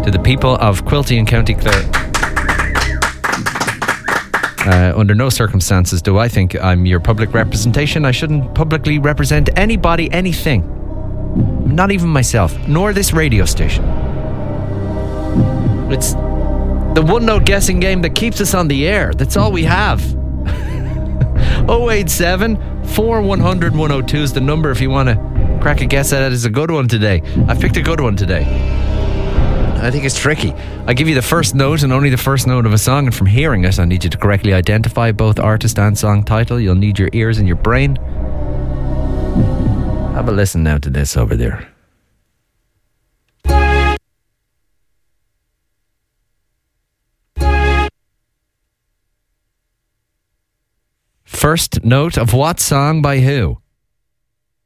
to the people of Quilty and County Clare. Under no circumstances do I think I'm your public representation. I shouldn't publicly represent anybody, anything. Not even myself, nor this radio station. It's the one-note guessing game that keeps us on the air. That's all we have. 087 4100 102 is the number if you want to crack a guess at it. It's a good one today. I picked a good one today. I think it's tricky. I give you the first note and only the first note of a song, and from hearing it, I need you to correctly identify both artist and song title. You'll need your ears and your brain. Have a listen now to this over there. First note of what song by who?